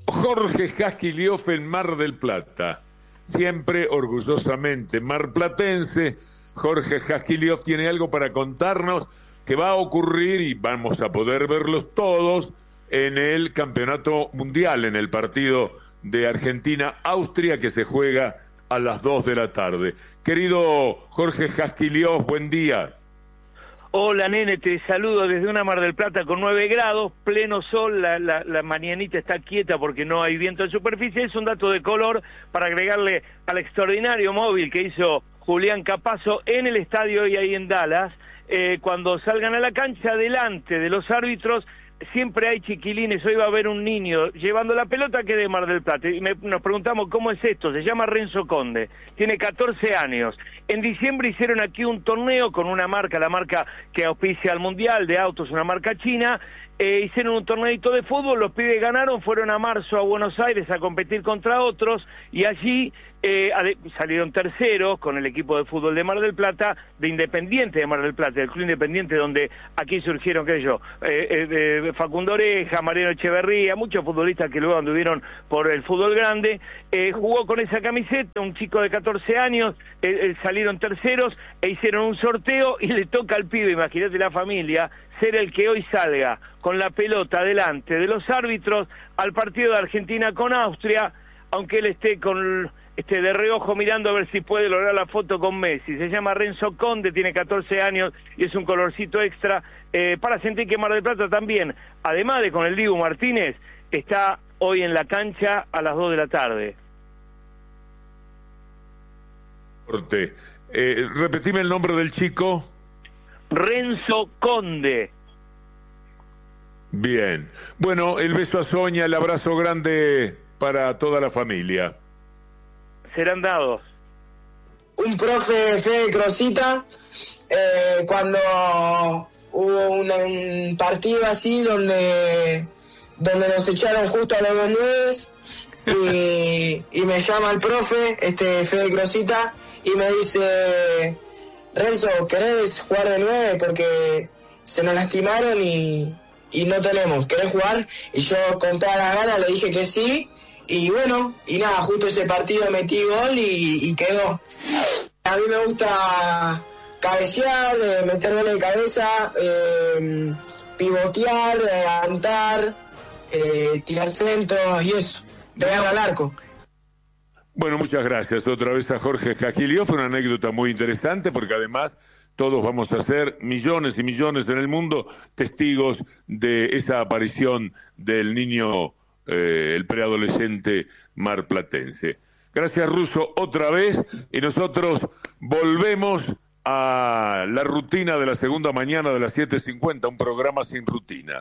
Jorge Jasquilioff en Mar del Plata. Siempre orgullosamente marplatense, Jorge Jasquilioff tiene algo para contarnos que va a ocurrir y vamos a poder verlos todos en el Campeonato Mundial, en el partido de Argentina-Austria que se juega a las 2 de la tarde. Querido Jorge Jasquilioff, buen día. Hola, nene, te saludo desde una Mar del Plata con 9 grados, pleno sol, la mañanita está quieta porque no hay viento en superficie. Es un dato de color para agregarle al extraordinario móvil que hizo Julián Capazo en el estadio y ahí en Dallas. Cuando salgan a la cancha, delante de los árbitros, siempre hay chiquilines. Hoy va a haber un niño llevando la pelota que es de Mar del Plata. Y nos preguntamos cómo es esto. Se llama Renzo Conde, tiene 14 años. En diciembre hicieron aquí un torneo con una marca, la marca que auspicia al Mundial de autos, una marca china. Hicieron un torneito de fútbol, los pibes ganaron, fueron a marzo a Buenos Aires a competir contra otros y allí salieron terceros con el equipo de fútbol de Mar del Plata, de Independiente de Mar del Plata, del Club Independiente, donde aquí surgieron, qué sé yo, Facundo Oreja, Mariano Echeverría, muchos futbolistas que luego anduvieron por el fútbol grande. Jugó con esa camiseta, un chico de 14 años, salieron terceros e hicieron un sorteo y le toca al pibe, imagínate la familia, ser el que hoy salga con la pelota delante de los árbitros al partido de Argentina con Austria, aunque él esté de reojo mirando a ver si puede lograr la foto con Messi. Se llama Renzo Conde, tiene 14 años y es un colorcito extra para sentir que Mar del Plata también, además de con el Dibu Martínez, está hoy en la cancha a las 2 de la tarde. Repetime el nombre del chico. Renzo Conde. Bien. Bueno, el beso a Sonia, el abrazo grande para toda la familia. Serán dados. Un profe, Fede Crosita, cuando hubo un partido así donde nos echaron justo a los 9 y me llama el profe, Fede Crosita, y me dice: Renzo, ¿querés jugar de 9? Porque se nos lastimaron y no tenemos. ¿Querés jugar? Y yo con todas las ganas le dije que sí. Y bueno, y nada, justo ese partido metí gol y quedó. A mí me gusta cabecear, meter goles de cabeza, pivotear, levantar, tirar centros y eso, pegar al arco. Bueno, muchas gracias otra vez a Jorge Jasquilioff. Fue una anécdota muy interesante porque además todos vamos a ser millones y millones en el mundo testigos de esa aparición del niño, el preadolescente marplatense. Gracias, Russo, otra vez, y nosotros volvemos a la rutina de la segunda mañana de las 7:50, un programa sin rutina.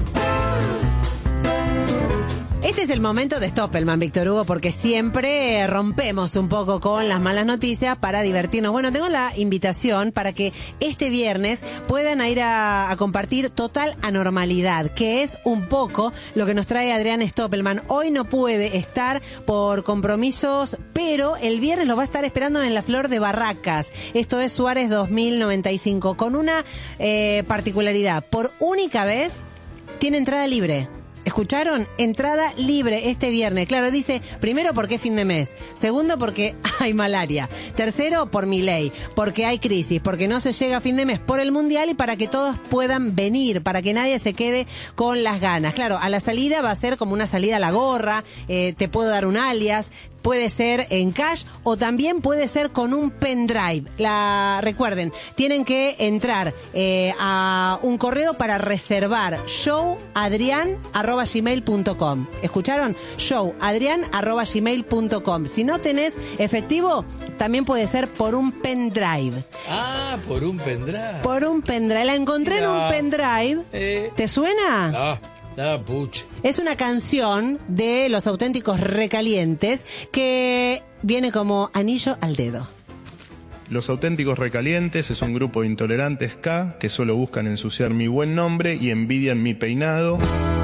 Este es el momento de Stoppelman, Víctor Hugo, porque siempre rompemos un poco con las malas noticias para divertirnos. Bueno, tengo la invitación para que este viernes puedan ir a compartir Total Anormalidad, que es un poco lo que nos trae Adrián Stoppelman. Hoy no puede estar por compromisos, pero el viernes lo va a estar esperando en la Flor de Barracas. Esto es Suárez 2095, con una particularidad. Por única vez tiene entrada libre. ¿Escucharon? Entrada libre este viernes. Claro, dice, primero porque es fin de mes, segundo porque hay malaria, tercero por Milei, porque hay crisis, porque no se llega a fin de mes por el Mundial y para que todos puedan venir, para que nadie se quede con las ganas. Claro, a la salida va a ser como una salida a la gorra, te puedo dar un alias, puede ser en cash o también puede ser con un pendrive. Recuerden, tienen que entrar a un correo para reservar showadrian@gmail.com. ¿Escucharon? showadrian@gmail.com. Si no tenés efectivo, también puede ser por un pendrive. Ah, por un pendrive. Por un pendrive. La encontré en un pendrive. ¿Te suena? No. Puch. Es una canción de Los Auténticos Recalientes que viene como anillo al dedo. Los Auténticos Recalientes es un grupo de intolerantes K que solo buscan ensuciar mi buen nombre y envidian mi peinado.